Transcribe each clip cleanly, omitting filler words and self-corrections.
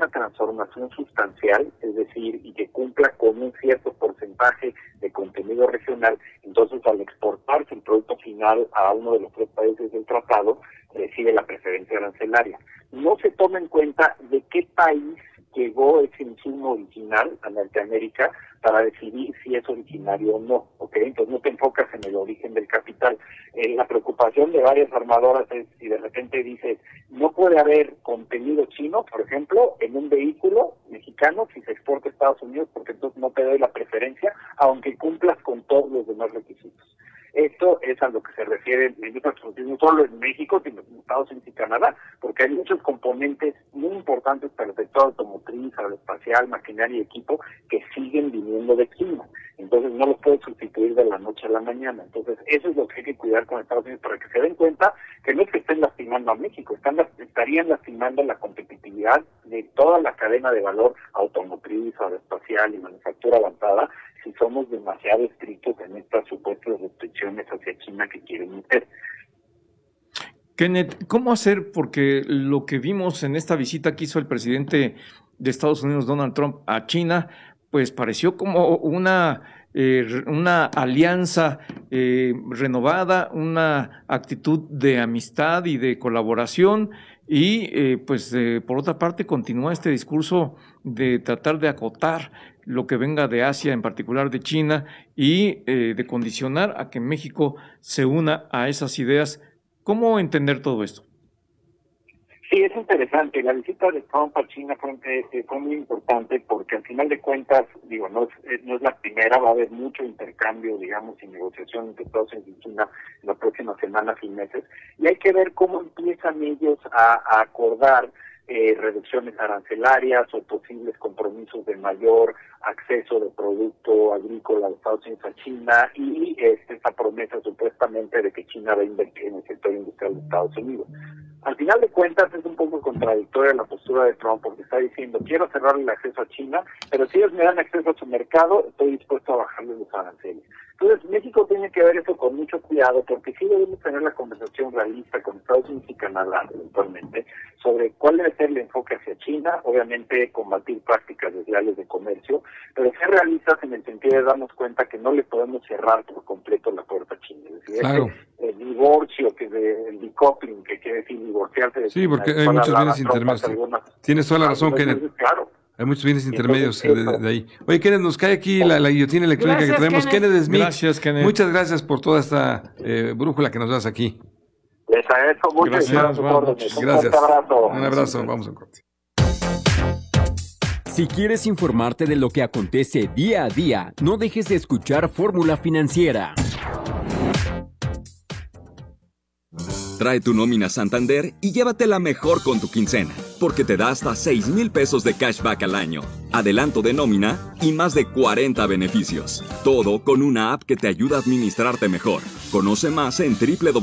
una transformación sustancial, es decir, y que cumpla con un cierto porcentaje de contenido regional, entonces al exportarse el producto final a uno de los 3 países del tratado, recibe la preferencia arancelaria. No se toma en cuenta de qué país llegó ese insumo original a Norteamérica para decidir si es originario o no, ¿ok? Entonces no te enfocas en el origen del capital. La preocupación de varias armadoras es si de repente dices, no puede haber contenido chino, por ejemplo, en un vehículo mexicano si se exporta a Estados Unidos, porque entonces no te doy la preferencia, aunque cumplas con todos los demás requisitos. Esto es a lo que se refiere no solo en México, sino en Estados Unidos y Canadá, porque hay muchos componentes muy importantes para el sector automotriz, aeroespacial, maquinaria y equipo que siguen viniendo de China. Entonces no los puedes sustituir de la noche a la mañana. Entonces eso es lo que hay que cuidar con Estados Unidos para que se den cuenta que no es que estén lastimando a México, estarían lastimando la competitividad de toda la cadena de valor automotriz, aeroespacial y manufactura avanzada si somos demasiado estrictos en estas supuestas restricciones hacia China que quieren meter. Kenneth, ¿cómo hacer? Porque lo que vimos en esta visita que hizo el presidente de Estados Unidos, Donald Trump, a China, pues pareció como una alianza renovada, una actitud de amistad y de colaboración y por otra parte continúa este discurso de tratar de acotar lo que venga de Asia, en particular de China, y de condicionar a que México se una a esas ideas. ¿Cómo entender todo esto? Sí, es interesante. La visita de Trump a China fue muy importante porque al final de cuentas, no es la primera, va a haber mucho intercambio, y negociación entre Estados Unidos y China en las próximas semanas y meses. Y hay que ver cómo empiezan ellos a acordar reducciones arancelarias o posibles compromisos de mayor acceso de producto agrícola de Estados Unidos a China y esta promesa supuestamente de que China va a invertir en el sector industrial de Estados Unidos. Al final de cuentas es un poco contradictoria la postura de Trump porque está diciendo quiero cerrar el acceso a China, pero si ellos me dan acceso a su mercado estoy dispuesto a bajarles los aranceles. Entonces México tiene que ver eso con mucho cuidado porque sí debemos tener la conversación realista con Estados Unidos y Canadá eventualmente sobre cuál debe ser el enfoque hacia China, obviamente combatir prácticas desleales de comercio, pero ser realistas en el sentido de darnos cuenta que no le podemos cerrar por completo la puerta a China. Es decir, claro. El divorcio, el decoupling, que quiere decir divorciarse de sí, China. porque hay muchos bienes intermedios. Tienes toda la razón, Kenneth. Claro. Hay muchos bienes intermedios de ahí. Oye, Kenneth, nos cae aquí la guillotina electrónica que traemos. Kenneth Smith. Gracias, Kenneth. Muchas gracias por toda esta brújula que nos das aquí. Les agradezco mucho. Gracias. Un abrazo. Un abrazo. Vamos a corte. Si quieres informarte de lo que acontece día a día, no dejes de escuchar Fórmula Financiera. Trae tu nómina Santander y llévatela mejor con tu quincena, porque te da hasta 6,000 pesos de cashback al año, adelanto de nómina y más de 40 beneficios. Todo con una app que te ayuda a administrarte mejor. Conoce más en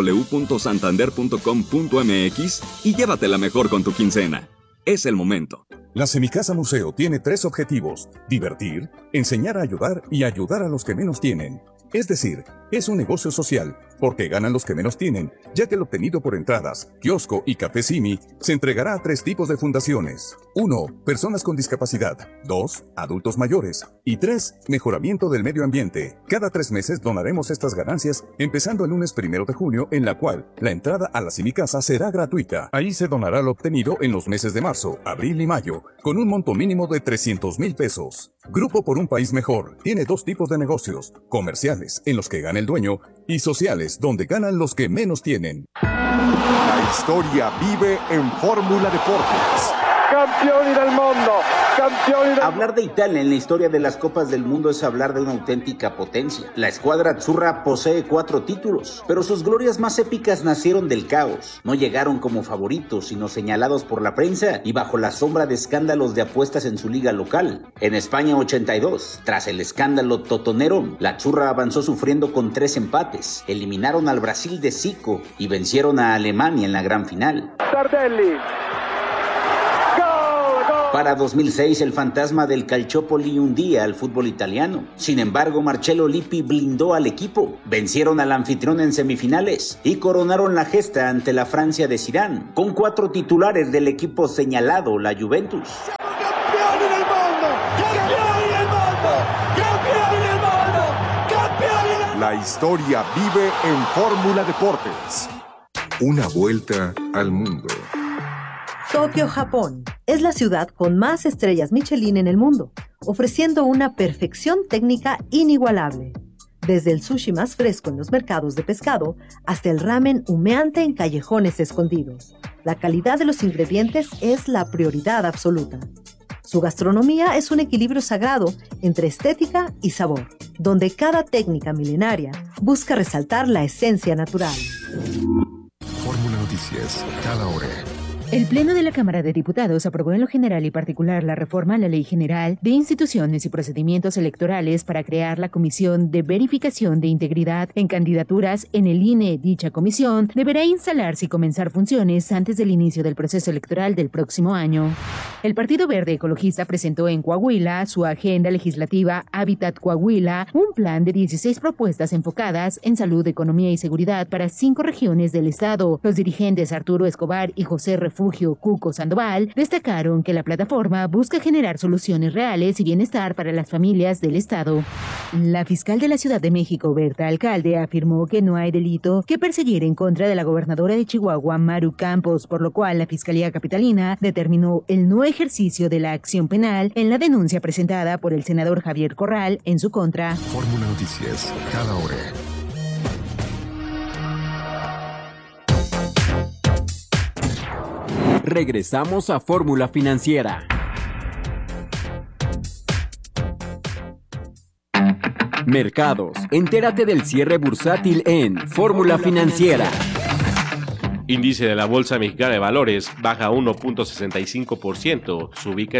www.santander.com.mx y llévatela mejor con tu quincena. Es el momento. La Semicasa Museo tiene 3 objetivos: divertir, enseñar a ayudar y ayudar a los que menos tienen. Es decir, es un negocio social, porque ganan los que menos tienen, ya que lo obtenido por entradas, kiosco y café Simi se entregará a 3 tipos de fundaciones. 1. Personas con discapacidad. 2. Adultos mayores. Y 3. Mejoramiento del medio ambiente. Cada 3 meses donaremos estas ganancias, empezando el lunes 1 de junio, en la cual la entrada a la Semicasa será gratuita. Ahí se donará lo obtenido en los meses de marzo, abril y mayo, con un monto mínimo de 300,000 pesos. Grupo por un País Mejor tiene 2 tipos de negocios: comerciales, en los que gana el dueño, y sociales, donde ganan los que menos tienen. La historia vive en Fórmula Deportes. Campioni del mundo, campioni del... Hablar de Italia en la historia de las Copas del Mundo es hablar de una auténtica potencia. La escuadra azzurra posee 4 títulos, pero sus glorias más épicas nacieron del caos. No llegaron como favoritos, sino señalados por la prensa y bajo la sombra de escándalos de apuestas en su liga local. En España 82, tras el escándalo totonero, la azzurra avanzó sufriendo con 3 empates. Eliminaron al Brasil de Zico y vencieron a Alemania en la gran final. Tardelli. Para 2006, el fantasma del Calciopoli hundía al fútbol italiano. Sin embargo, Marcello Lippi blindó al equipo. Vencieron al anfitrión en semifinales y coronaron la gesta ante la Francia de Zidane, con 4 titulares del equipo señalado, la Juventus. ¡Campioni del mundo! ¡Campioni del mundo! ¡Campioni del mundo! ¡Campioni del mundo! La historia vive en Fórmula Deportes. Una vuelta al mundo. Tokio, Japón, es la ciudad con más estrellas Michelin en el mundo, ofreciendo una perfección técnica inigualable. Desde el sushi más fresco en los mercados de pescado hasta el ramen humeante en callejones escondidos. La calidad de los ingredientes es la prioridad absoluta. Su gastronomía es un equilibrio sagrado entre estética y sabor, donde cada técnica milenaria busca resaltar la esencia natural. Fórmula Noticias, cada hora. El Pleno de la Cámara de Diputados aprobó en lo general y particular la reforma a la Ley General de Instituciones y Procedimientos Electorales para crear la Comisión de Verificación de Integridad en Candidaturas en el INE. Dicha comisión deberá instalarse y comenzar funciones antes del inicio del proceso electoral del próximo año. El Partido Verde Ecologista presentó en Coahuila su agenda legislativa Hábitat Coahuila, un plan de 16 propuestas enfocadas en salud, economía y seguridad para 5 regiones del estado. Los dirigentes Arturo Escobar y José Refugio Cuco Sandoval destacaron que la plataforma busca generar soluciones reales y bienestar para las familias del estado. La fiscal de la Ciudad de México, Berta Alcalde, afirmó que no hay delito que perseguir en contra de la gobernadora de Chihuahua, Maru Campos, por lo cual la Fiscalía Capitalina determinó el no ejercicio de la acción penal en la denuncia presentada por el senador Javier Corral en su contra. Fórmula Noticias, cada hora. Regresamos a Fórmula Financiera. Mercados. Entérate del cierre bursátil en Fórmula Financiera. Índice de la Bolsa Mexicana de Valores baja 1.65%, se ubica en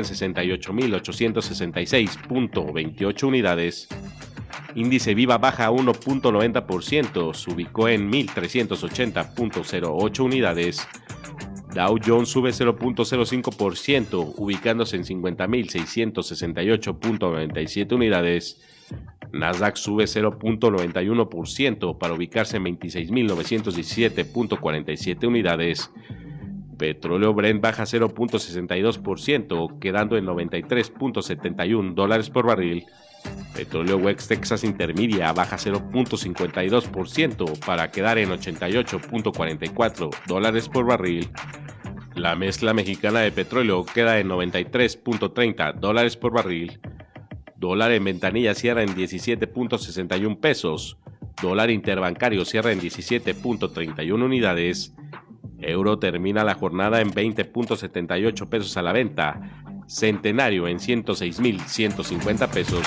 68.866.28 unidades. Índice Viva baja 1.90%, se ubicó en 1.380.08 unidades. Dow Jones sube 0.05%, ubicándose en 50.668.97 unidades. Nasdaq sube 0.91% para ubicarse en 26.917.47 unidades. Petróleo Brent baja 0.62%, quedando en $93.71 por barril. Petróleo West Texas Intermedia baja 0.52% para quedar en $88.44 por barril. La mezcla mexicana de petróleo queda en $93.30 por barril. Dólar en ventanilla cierra en 17.61 pesos. Dólar interbancario cierra en 17.31 unidades. Euro termina la jornada en 20.78 pesos a la venta. Centenario en 106.150 pesos.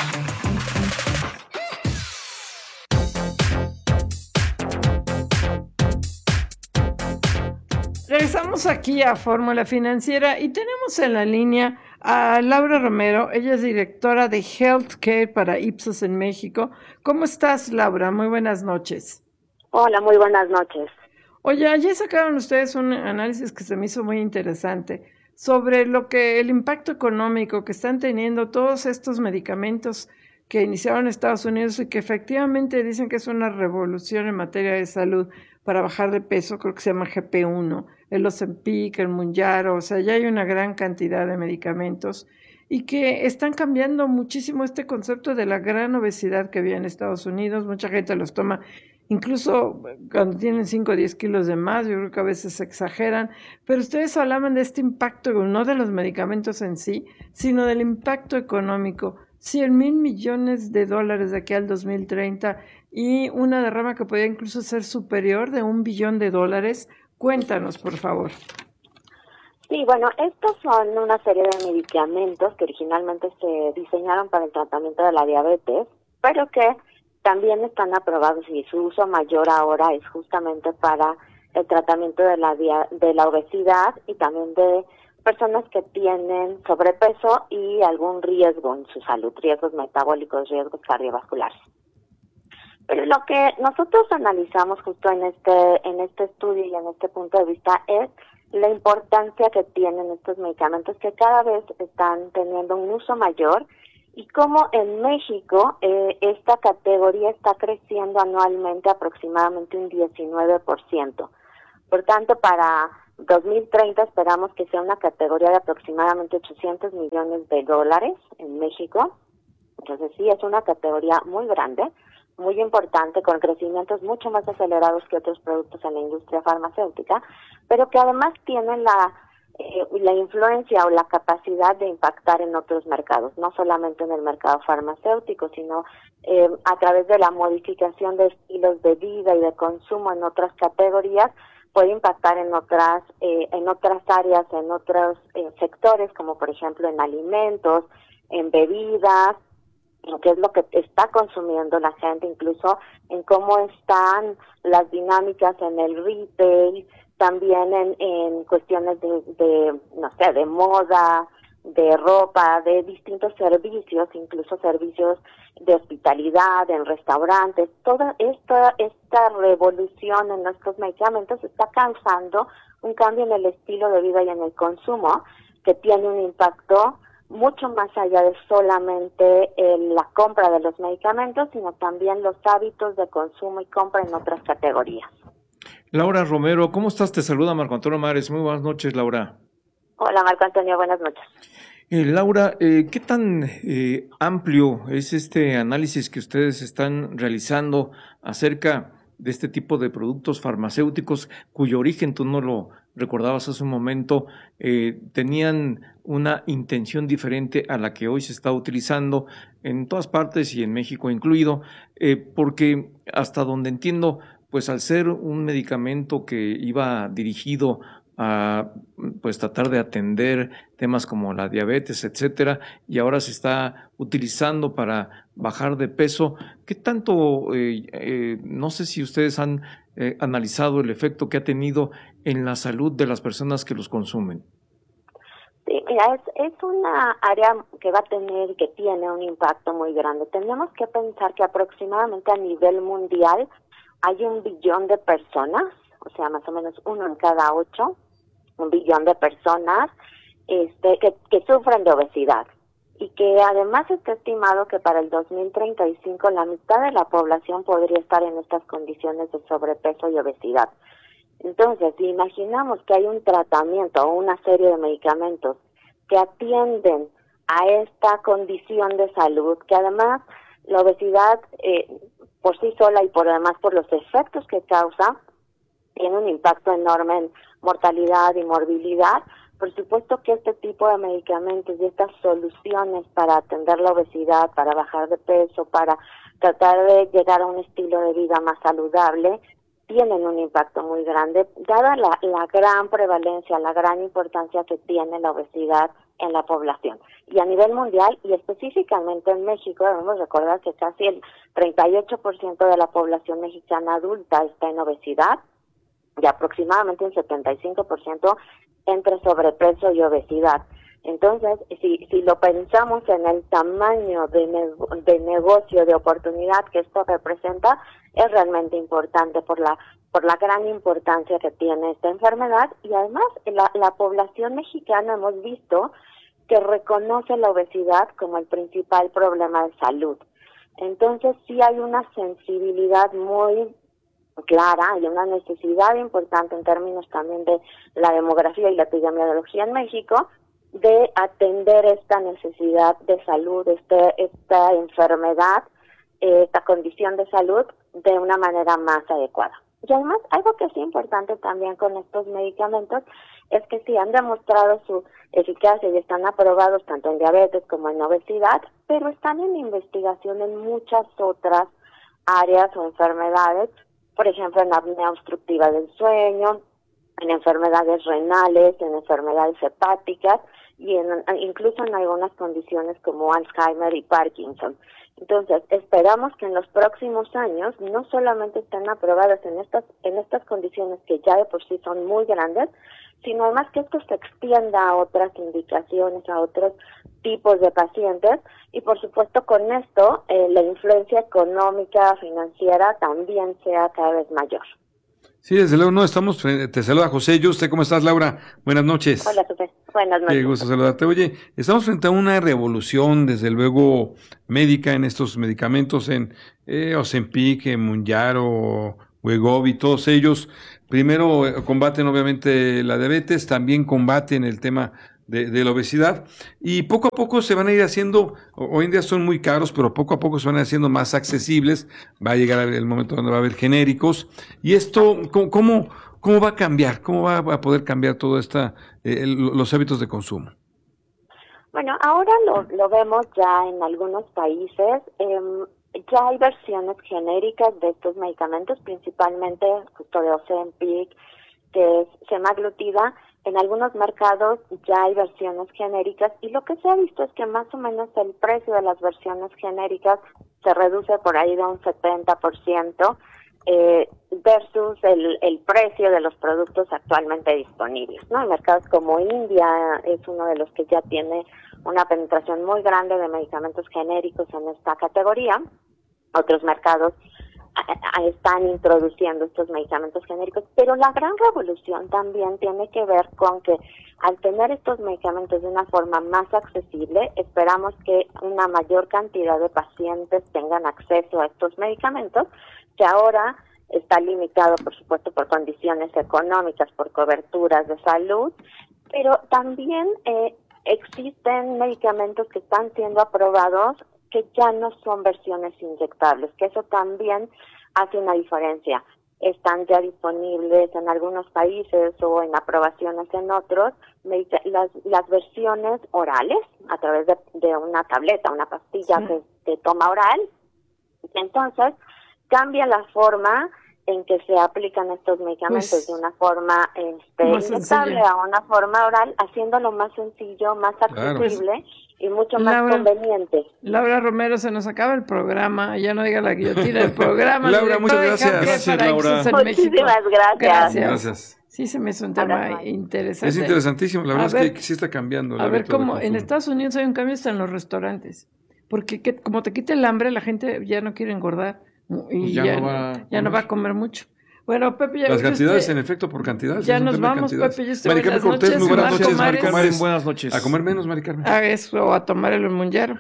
Regresamos aquí a Fórmula Financiera y tenemos en la línea a Laura Romero. Ella es directora de Healthcare para Ipsos en México. ¿Cómo estás, Laura? Muy buenas noches. Hola, muy buenas noches. Oye, ayer sacaron ustedes un análisis que se me hizo muy interesante sobre el impacto económico que están teniendo todos estos medicamentos que iniciaron en Estados Unidos y que efectivamente dicen que es una revolución en materia de salud para bajar de peso. Creo que se llama GP1, el Ozempic, el Mounjaro, o sea, ya hay una gran cantidad de medicamentos y que están cambiando muchísimo este concepto de la gran obesidad que había en Estados Unidos. Mucha gente los toma incluso cuando tienen 5 o 10 kilos de más. Yo creo que a veces se exageran, pero ustedes hablaban de este impacto, no de los medicamentos en sí, sino del impacto económico. 100,000 millones de dólares de aquí al 2030 y una derrama que podría incluso ser superior de $1 billón. Cuéntanos, por favor. Sí, bueno, estos son una serie de medicamentos que originalmente se diseñaron para el tratamiento de la diabetes, pero que también están aprobados y su uso mayor ahora es justamente para el tratamiento de la obesidad y también de personas que tienen sobrepeso y algún riesgo en su salud, riesgos metabólicos, riesgos cardiovasculares. Pero lo que nosotros analizamos justo en este estudio y en este punto de vista es la importancia que tienen estos medicamentos que cada vez están teniendo un uso mayor y cómo en México esta categoría está creciendo anualmente aproximadamente un 19%. Por tanto, para 2030 esperamos que sea una categoría de aproximadamente 800 millones de dólares en México. Entonces sí, es una categoría muy grande, muy importante, con crecimientos mucho más acelerados que otros productos en la industria farmacéutica, pero que además tienen la influencia o la capacidad de impactar en otros mercados, no solamente en el mercado farmacéutico, sino a través de la modificación de estilos de vida y de consumo en otras categorías, puede impactar en otras áreas, en otros sectores, como por ejemplo en alimentos, en bebidas, en qué es lo que está consumiendo la gente, incluso en cómo están las dinámicas en el retail, también en cuestiones de moda, de ropa, de distintos servicios, incluso servicios de hospitalidad, en restaurantes. Toda esta revolución en nuestros medicamentos está causando un cambio en el estilo de vida y en el consumo que tiene un impacto mucho más allá de solamente la compra de los medicamentos, sino también los hábitos de consumo y compra en otras categorías. Laura Romero, ¿cómo estás? Te saluda Marco Antonio Mares. Muy buenas noches, Laura. Hola, Marco Antonio, buenas noches. Laura, ¿qué tan amplio es este análisis que ustedes están realizando acerca de este tipo de productos farmacéuticos cuyo origen, tú no lo recordabas hace un momento, tenían una intención diferente a la que hoy se está utilizando en todas partes y en México incluido, porque hasta donde entiendo, pues al ser un medicamento que iba dirigido a pues tratar de atender temas como la diabetes, etcétera, y ahora se está utilizando para bajar de peso, ¿qué tanto, no sé si ustedes han analizado el efecto que ha tenido en la salud de las personas que los consumen? Sí, mira, es una área que va a tener, que tiene un impacto muy grande. Tenemos que pensar que aproximadamente a nivel mundial hay 1 billón de personas, o sea, más o menos 1 en cada 8, 1 billón de personas que sufren de obesidad, y que además está estimado que para el 2035 la mitad de la población podría estar en estas condiciones de sobrepeso y obesidad. Entonces, si imaginamos que hay un tratamiento o una serie de medicamentos que atienden a esta condición de salud, que además la obesidad por sí sola y además por los efectos que causa, tiene un impacto enorme en mortalidad y morbilidad. Por supuesto que este tipo de medicamentos y estas soluciones para atender la obesidad, para bajar de peso, para tratar de llegar a un estilo de vida más saludable, tienen un impacto muy grande, dada la gran prevalencia, la gran importancia que tiene la obesidad en la población. Y a nivel mundial, y específicamente en México, debemos recordar que casi el 38% de la población mexicana adulta está en obesidad, y aproximadamente un 75% entre sobrepeso y obesidad. Entonces, si lo pensamos en el tamaño de negocio, de oportunidad que esto representa, es realmente importante por la gran importancia que tiene esta enfermedad. Y además, la población mexicana hemos visto que reconoce la obesidad como el principal problema de salud. Entonces, sí hay una sensibilidad muy clara y una necesidad importante en términos también de la demografía y la epidemiología en México, de atender esta necesidad de salud, esta enfermedad, esta condición de salud de una manera más adecuada. Y además, algo que es importante también con estos medicamentos es que sí han demostrado su eficacia y están aprobados tanto en diabetes como en obesidad, pero están en investigación en muchas otras áreas o enfermedades, por ejemplo, en apnea obstructiva del sueño, en enfermedades renales, en enfermedades hepáticas y incluso en algunas condiciones como Alzheimer y Parkinson. Entonces, esperamos que en los próximos años no solamente estén aprobadas en estas condiciones que ya de por sí son muy grandes, sino además que esto se extienda a otras indicaciones, a otros tipos de pacientes, y por supuesto con esto la influencia económica, financiera también sea cada vez mayor. Sí, desde luego, no estamos, te saluda José. ¿Usted cómo estás, Laura? Buenas noches. Hola, José. Buenas noches. Qué gusto saludarte. Oye, estamos frente a una revolución, desde luego, médica en estos medicamentos, en Ozempic, en Mounjaro, Wegovy, todos ellos. primero combaten obviamente la diabetes, también combaten el tema de la obesidad, y poco a poco se van a ir haciendo, hoy en día son muy caros, pero poco a poco se van a ir haciendo más accesibles. Va a llegar el momento donde va a haber genéricos, y esto, ¿cómo va a cambiar? ¿Cómo va a poder cambiar todo los hábitos de consumo? Bueno, ahora lo vemos ya en algunos países. Ya hay versiones genéricas de estos medicamentos, principalmente justo de Ozempic, que es semaglutida. En algunos mercados ya hay versiones genéricas, y lo que se ha visto es que más o menos el precio de las versiones genéricas se reduce por ahí de un 70%, versus el precio de los productos actualmente disponibles, ¿no? En mercados como India es uno de los que ya tiene una penetración muy grande de medicamentos genéricos en esta categoría. Otros mercados están introduciendo estos medicamentos genéricos, pero la gran revolución también tiene que ver con que al tener estos medicamentos de una forma más accesible, esperamos que una mayor cantidad de pacientes tengan acceso a estos medicamentos, que ahora está limitado, por supuesto, por condiciones económicas, por coberturas de salud, pero también existen medicamentos que están siendo aprobados que ya no son versiones inyectables, que eso también hace una diferencia. Están ya disponibles en algunos países o en aprobaciones en otros las versiones orales a través de una tableta, una pastilla que se toma oral. Entonces, cambia la forma en que se aplican estos medicamentos de una forma inyectable a una forma oral, haciéndolo más sencillo, más accesible y mucho más conveniente. Laura Romero, se nos acaba el programa, ya no diga la guillotina del programa. Laura, muchas gracias. Gracias, Laura. Muchísimas gracias. Sí, se me hizo un tema interesante. Es interesantísimo, la verdad es que sí está cambiando. A ver, como en Estados Unidos hay un cambio hasta en los restaurantes, porque como te quita el hambre, la gente ya no quiere engordar. Y ya no va a comer mucho. Bueno, Pepe, ya las cantidades, en efecto, por cantidades. Ya nos vamos, Pepe. Mari Carmen Cortés, muy buenas noches. Mari Carmen, buenas noches. A comer menos, Mari Carmen. A eso, a tomar el mundiaro.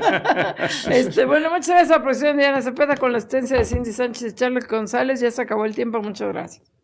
Bueno, muchas gracias a la producción de Diana Cepeda, con la asistencia de Cindy Sánchez y Charles González. Ya se acabó el tiempo, muchas gracias.